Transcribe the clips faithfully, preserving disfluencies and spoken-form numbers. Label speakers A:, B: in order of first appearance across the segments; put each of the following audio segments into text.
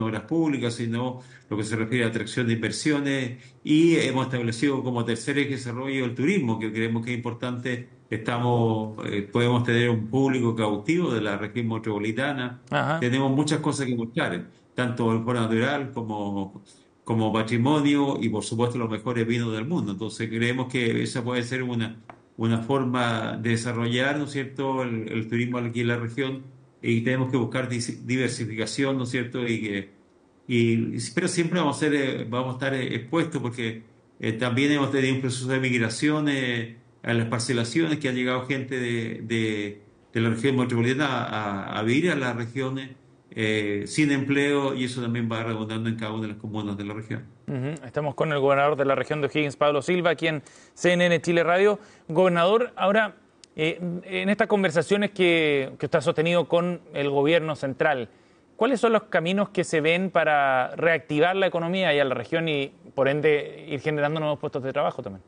A: obras públicas, sino lo que se refiere a atracción de inversiones y hemos establecido como tercer eje de desarrollo el turismo, que creemos que es importante. Estamos, eh, podemos tener un público cautivo de la región metropolitana.
B: Ajá.
A: Tenemos muchas cosas que mostrar, tanto el foro natural como, como patrimonio y por supuesto los mejores vinos del mundo. Entonces creemos que esa puede ser una, una forma de desarrollar, ¿no es cierto?, el, el turismo aquí en la región y tenemos que buscar dis- diversificación, ¿no es cierto? Y que, y, pero siempre vamos a ser, eh, vamos a estar eh, expuestos porque eh, también hemos tenido un proceso de migración eh, a las parcelaciones, que ha llegado gente de, de, de la región metropolitana a, a vivir a las regiones eh, sin empleo y eso también va redundando en cada una de las comunas de la región.
B: Ujú. Estamos con el gobernador de la región de O'Higgins, Pablo Silva, aquí en C N N Chile Radio. Gobernador, ahora, eh, en estas conversaciones que, que usted ha sostenido con el gobierno central, ¿cuáles son los caminos que se ven para reactivar la economía allá en la región y, por ende, ir generando nuevos puestos de trabajo también?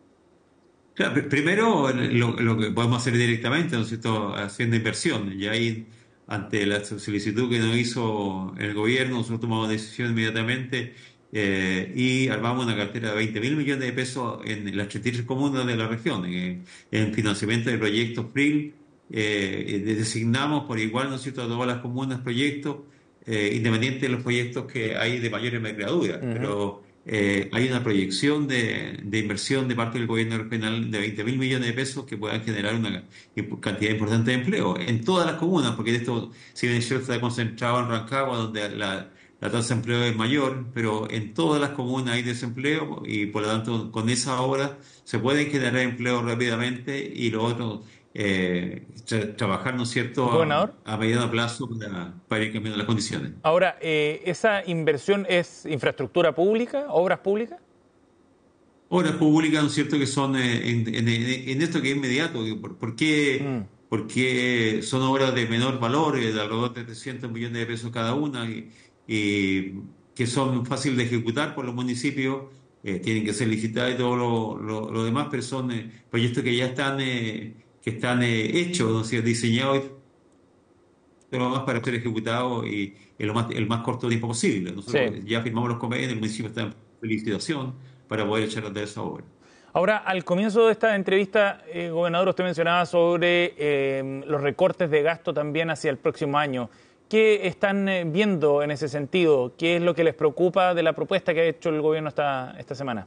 A: Claro, pr- primero lo, lo que podemos hacer directamente, ¿no es cierto?, haciendo inversión. Y ahí, ante la solicitud que nos hizo el gobierno, nosotros tomamos decisión inmediatamente eh, y armamos una cartera de veinte mil millones de pesos en las treinta y tres comunas de la región, en, en financiamiento de proyectos P R I L. Eh, eh, designamos por igual, ¿no es cierto?, a todas las comunas proyectos, eh, independiente de los proyectos que hay de mayor envergadura.
B: Ujú.
A: Pero eh, hay una proyección de, de inversión de parte del gobierno regional de veinte mil millones de pesos que puedan generar una cantidad importante de empleo en todas las comunas, porque esto, si bien es cierto, está concentrado en Rancagua, donde la, la tasa de empleo es mayor, pero en todas las comunas hay desempleo y por lo tanto con esa obra se pueden generar empleo rápidamente y lo otro, eh, tra- trabajar, ¿no es cierto?, a,
B: Gobernador,
A: a mediano plazo para, para ir cambiando las condiciones.
B: ahora, eh, ¿esa inversión es infraestructura pública, obras públicas?
A: Obras públicas, ¿no es cierto?, que son eh, en, en- en esto que es inmediato. que ¿Por, por qué,
B: Mm.
A: por qué son obras de menor valor, eh, de alrededor de trescientos millones de pesos cada una, y, y que son fáciles de ejecutar por los municipios? Eh, tienen que ser licitadas y todo lo, lo- lo demás, pero son eh, proyectos que ya están, eh, que están eh, hechos, ¿no es cierto?, diseñados y todo lo demás para ser ejecutados y en lo más, el más corto tiempo posible. Nosotros
B: Sí.
A: ya firmamos los convenios, el municipio está en licitación para poder echar a andar esa obra.
B: Ahora, al comienzo de esta entrevista, eh, gobernador, usted mencionaba sobre eh, los recortes de gasto también hacia el próximo año. ¿Qué están eh, viendo en ese sentido? ¿Qué es lo que les preocupa de la propuesta que ha hecho el gobierno esta, esta semana?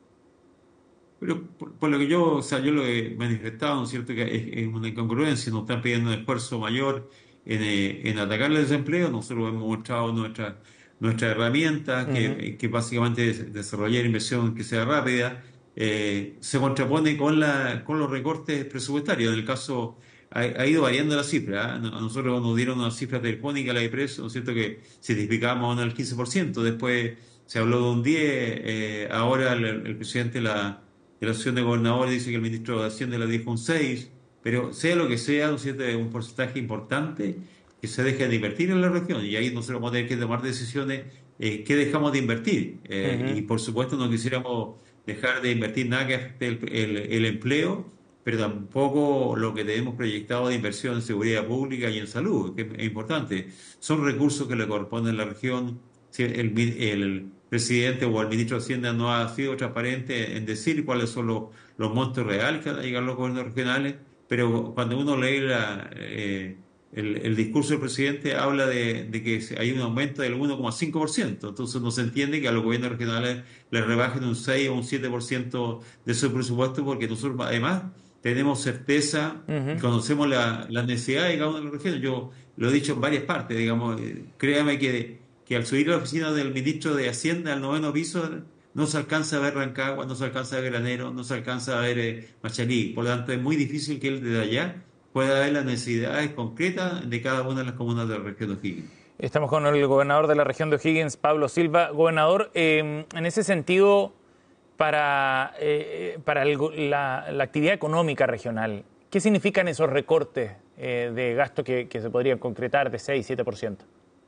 A: Pero por, por lo que yo, o sea, yo lo he manifestado, ¿no es cierto?, que es, es una incongruencia, nos están pidiendo un esfuerzo mayor en, eh, en atacar el desempleo. Nosotros hemos mostrado nuestra, nuestra herramienta,
B: Ujú.
A: que, que básicamente es desarrollar inversión que sea rápida. Eh, se contrapone con, la, con los recortes presupuestarios. En el caso, ha, ha ido variando la cifra, ¿ah? A nosotros nos dieron una cifra telefónica, la de precio, ¿no es cierto?, que si tipificábamos al quince por ciento. Después se habló de un diez por ciento, eh, ahora el, el presidente la de la Asociación de Gobernadores dice que el ministro de Hacienda le dijo un seis, pero sea lo que sea, ¿no es cierto?, es un porcentaje importante que se deja de invertir en la región y ahí nosotros vamos a tener que tomar decisiones, eh, qué dejamos de invertir. Eh,
B: Ujú.
A: y por supuesto no quisiéramos dejar de invertir nada que afecte el, el- el empleo, pero tampoco lo que tenemos proyectado de inversión en seguridad pública y en salud, que es importante. Son recursos que le corresponden a la región. Si el, mi- el presidente o el ministro de Hacienda no ha sido transparente en decir cuáles son los, los montos reales que van a llegar a los gobiernos regionales, pero cuando uno lee la, eh, el, el discurso del presidente habla de, de que se- hay un aumento del uno coma cinco por ciento. Entonces no se entiende que a los gobiernos regionales les rebajen un seis o un siete por ciento de su presupuesto, porque nosotros además tenemos certeza y
B: Ujú.
A: conocemos la, la necesidad de cada una de las regiones. Yo lo he dicho en varias partes, digamos, eh, créame que que al subir a la oficina del ministro de Hacienda al noveno piso no se alcanza a ver Rancagua, no se alcanza a ver Granero, no se alcanza a ver eh, Machalí. Por lo tanto, es muy difícil que él desde allá pueda ver las necesidades concretas de cada una de las comunas de la región de O'Higgins.
B: Estamos con el gobernador de la región de O'Higgins, Pablo Silva. Gobernador, eh, en ese sentido, para, eh, para el go- la, la actividad económica regional, ¿qué significan esos recortes eh, de gasto que, que se podrían concretar de seis siete por ciento?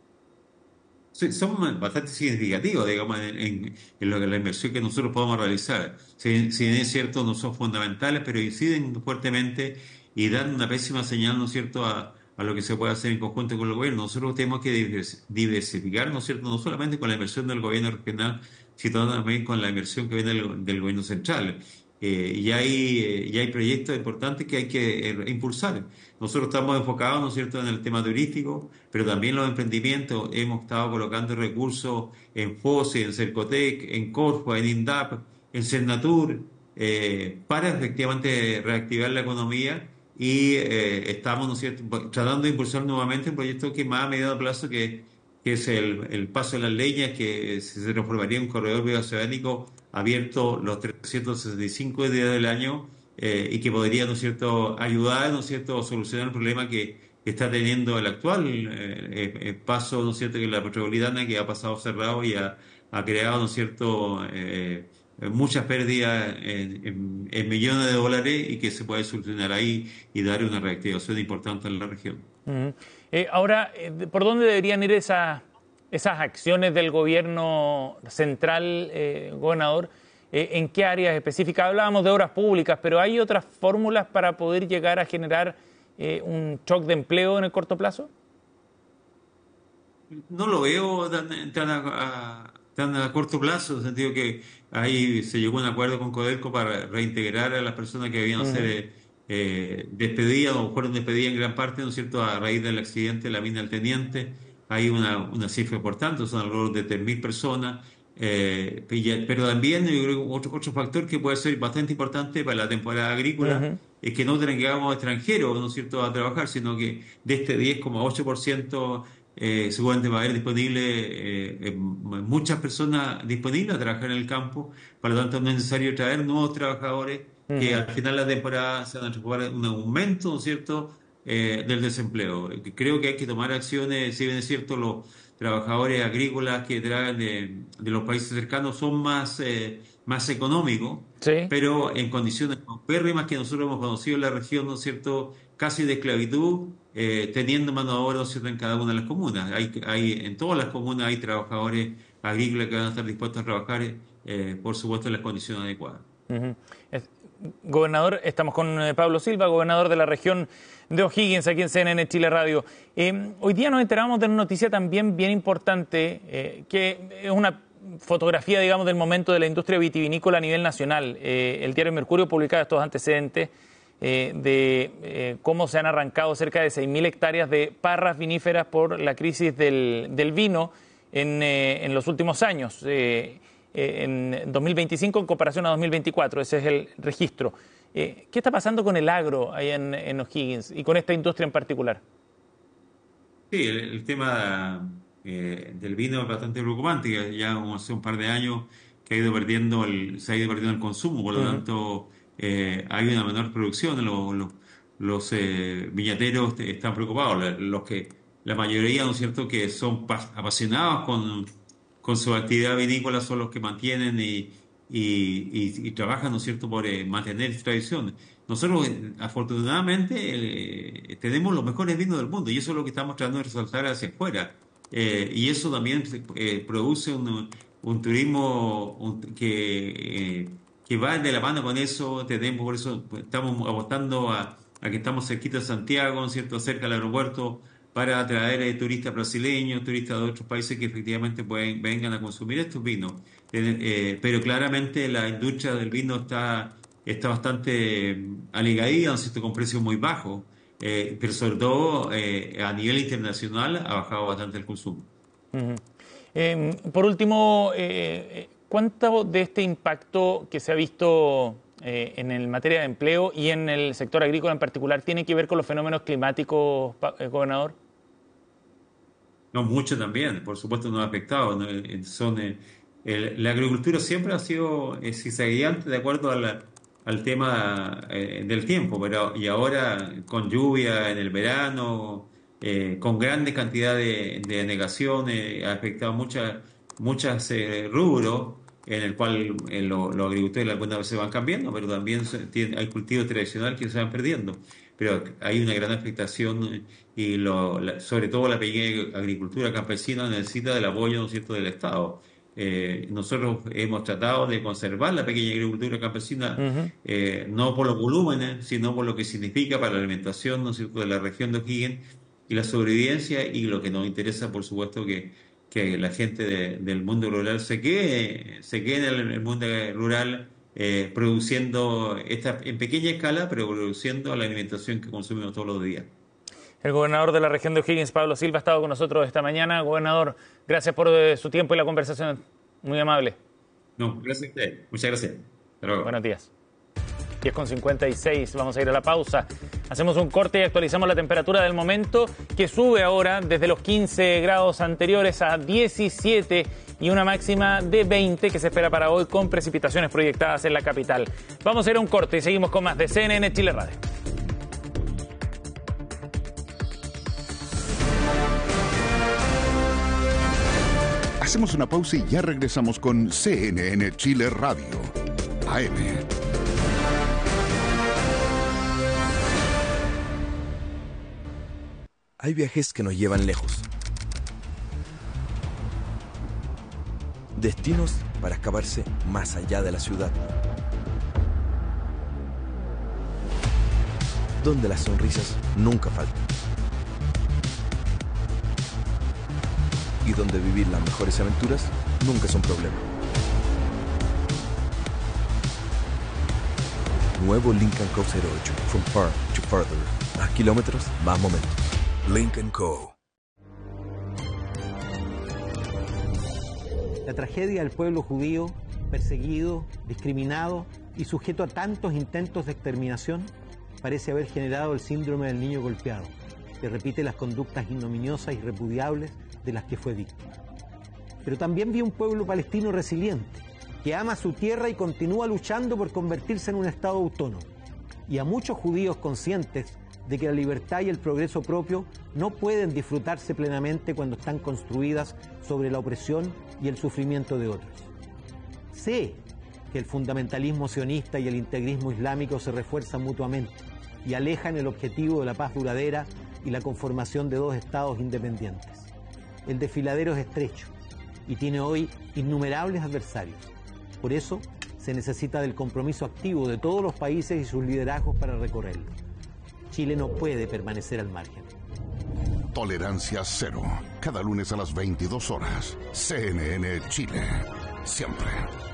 A: Sí, son bastante significativos, digamos, en, en- en lo que la inversión que nosotros podemos realizar. Si, si bien es cierto, no son fundamentales, pero inciden fuertemente y dan una pésima señal, ¿no es cierto?, a, a lo que se puede hacer en conjunto con el gobierno. Nosotros tenemos que divers- diversificar, ¿no es cierto?, no solamente con la inversión del gobierno regional, sino también con la inversión que viene del, del gobierno central. Eh, y hay, eh, y hay proyectos importantes que hay que eh, impulsar. Nosotros estamos enfocados, ¿no es cierto?, en el tema turístico, pero también los emprendimientos. Hemos estado colocando recursos en FOSE, en Cercotec, en Corfo, en INDAP, en Cernatur, eh, para efectivamente reactivar la economía y eh, estamos, ¿no es cierto?, tratando de impulsar nuevamente un proyecto que más a mediano plazo, que, que es el, el paso de las leñas, que se se transformaría en un corredor bioceánico abierto los trescientos sesenta y cinco días del año, eh, y que podría, ¿no es cierto?, ayudar, ¿no es cierto?, a solucionar el problema que, que está teniendo el actual eh, eh, eh, paso, ¿no es cierto?, que la petropolitana, que ha pasado cerrado y ha, ha creado, ¿no es cierto?, eh, muchas pérdidas en, en- en millones de dólares, y que se puede solucionar ahí y dar una reactivación importante en la región.
B: Ujú. Eh, ahora, eh, de- ¿por dónde deberían ir esas, esas acciones del gobierno central, eh, gobernador? Eh, ¿en qué áreas específicas? Hablábamos de obras públicas, pero ¿hay otras fórmulas para poder llegar a generar eh, un shock de empleo en el corto plazo?
A: No lo veo tan, tan a, a- tan a corto plazo, en el sentido que ahí se llegó a un acuerdo con Codelco para reintegrar a las personas que habían ser
B: Ujú,
A: eh, eh, despedidas o fueron despedidas en gran parte, ¿no es cierto?, a raíz del accidente de la mina del Teniente. Hay una, una cifra importante, son alrededor de tres mil personas. Eh, y ya- pero también yo creo que otro, otro factor que puede ser bastante importante para la temporada agrícola
B: ujú,
A: es que no traigamos extranjeros, ¿no es cierto?, a trabajar, sino que de este diez coma ocho por ciento eh, seguramente va a haber disponible, eh, eh, muchas personas disponibles a trabajar en el campo. Por lo tanto, no es necesario traer nuevos trabajadores, que
B: ujú.
A: al final de la temporada se van a transformar en un aumento, ¿no es cierto?, eh, del desempleo. Eh, Creo que hay que tomar acciones. Si bien es cierto, los trabajadores agrícolas que traen de, de los países cercanos son más, eh, más económicos,
B: Sí.
A: pero en condiciones paupérrimas que nosotros hemos conocido en la región, ¿no es cierto?, casi de esclavitud, eh, teniendo mano de obra, ¿no es cierto?, en cada una de las comunas. Hay, hay, en todas las comunas hay trabajadores agrícolas que van a estar dispuestos a trabajar, eh, por supuesto, en las condiciones adecuadas.
B: Ujú. Es- Gobernador, estamos con eh, Pablo Silva, gobernador de la región de O'Higgins, aquí en C N N Chile Radio. Eh, hoy día nos enteramos de una noticia también bien importante, eh, que es una fotografía, digamos, del momento de la industria vitivinícola a nivel nacional. Eh, el diario Mercurio publicaba estos antecedentes eh, de eh, cómo se han arrancado cerca de seis mil hectáreas de parras viníferas por la crisis del, del vino en, eh, en los últimos años. Eh, eh, en dos mil veinticinco en comparación a dos mil veinticuatro, ese es el registro. Eh, ¿Qué está pasando con el agro ahí en, en O'Higgins y con esta industria en particular?
A: Sí, el, el tema eh, del vino es bastante preocupante, que ya hace un par de años que ha ido perdiendo el, se ha ido perdiendo el consumo. Por lo
B: Ujú,
A: tanto, eh, hay una menor producción. Los, los, los, eh, viñateros están preocupados, la- los que, la mayoría, ¿no es cierto?, que son pas- apasionados con, con su actividad vinícola, son los que mantienen y, y, y- y trabajan, ¿no es cierto?, por eh, mantener esta tradición. Nosotros, eh, afortunadamente, eh, tenemos los mejores vinos del mundo, y eso es lo que estamos tratando de resaltar hacia afuera. Eh, y eso también eh, produce un, un turismo un- que, eh, que va de la mano con eso. Tenemos, por eso pues, estamos apostando a, a que estamos cerquita de Santiago, ¿no es cierto?, cerca del aeropuerto, para atraer eh, turistas brasileños, turistas de otros países que efectivamente pueden, vengan a consumir estos vinos. Eh, eh, pero claramente la industria del vino está está bastante mm, aligadía, ¿no es cierto?, con precios muy bajos. Eh, pero sobre todo, eh, a nivel internacional ha bajado bastante el consumo.
B: ujú. Eh, por último, eh, eh, ¿cuánto de este impacto que se ha visto eh, en el materia de empleo y en el sector agrícola en particular tiene que ver con los fenómenos climáticos, pa- eh, gobernador?
A: No, mucho también, por supuesto, nos ha afectado, ¿no? Eh, Son, eh, el- la agricultura siempre ha sido eh, zigzagueante de acuerdo a la- al tema eh, del tiempo, pero y ahora con lluvia en el verano, eh, con grandes cantidades de, de negaciones, ha afectado muchas muchas eh, rubros, en el cual eh, lo- los agricultores algunas veces van cambiando, pero también se- tiene- hay cultivos tradicionales que se van perdiendo. Pero hay una gran afectación, y lo- la- sobre todo la pequeña agricultura campesina necesita del apoyo, ¿no es cierto?, del Estado. Eh, nosotros hemos tratado de conservar la pequeña agricultura campesina,
B: Ujú,
A: eh, no por los volúmenes, sino por lo que significa para la alimentación, ¿no es cierto?, de la región de O'Higgins, y la sobrevivencia, y lo que nos interesa, por supuesto, que, que la gente de, del mundo rural se quede, se quede en el, el mundo rural eh, produciendo esta, en pequeña escala, pero produciendo la alimentación que consumimos todos los días.
B: El gobernador de la región de O'Higgins, Pablo Silva, ha estado con nosotros esta mañana. Gobernador, gracias por su tiempo y la conversación. Muy amable.
A: No, gracias a usted. Muchas gracias. Hasta luego.
B: Buenos días. diez con cincuenta y seis, vamos a ir a la pausa. Hacemos un corte y actualizamos la temperatura del momento, que sube ahora desde los quince grados anteriores a diecisiete y una máxima de veinte que se espera para hoy, con precipitaciones proyectadas en la capital. Vamos a ir a un corte y seguimos con más de C N N Chile Radio.
C: Hacemos una pausa y ya regresamos con C N N Chile Radio, A M.
D: Hay viajes que nos llevan lejos. Destinos para escaparse más allá de la ciudad. Donde las sonrisas nunca faltan. Y donde vivir las mejores aventuras nunca es un problema. Nuevo Lincoln Co. cero ocho. From far to further. Más kilómetros, más momentos. Lincoln Co.
E: La tragedia del pueblo judío, perseguido, discriminado y sujeto a tantos intentos de exterminación, parece haber generado el síndrome del niño golpeado, que repite las conductas ignominiosas y repudiables de las que fue víctima. Pero también vi un pueblo palestino resiliente, que ama su tierra y continúa luchando por convertirse en un Estado autónomo. Y a muchos judíos conscientes de que la libertad y el progreso propio no pueden disfrutarse plenamente cuando están construidas sobre la opresión y el sufrimiento de otros. Sé que el fundamentalismo sionista y el integrismo islámico se refuerzan mutuamente y alejan el objetivo de la paz duradera y la conformación de dos estados independientes. El desfiladero es estrecho y tiene hoy innumerables adversarios. Por eso se necesita del compromiso activo de todos los países y sus liderazgos para recorrerlo. Chile no puede permanecer al margen.
C: Tolerancia cero. Cada lunes a las veintidós horas. C N N Chile. Siempre.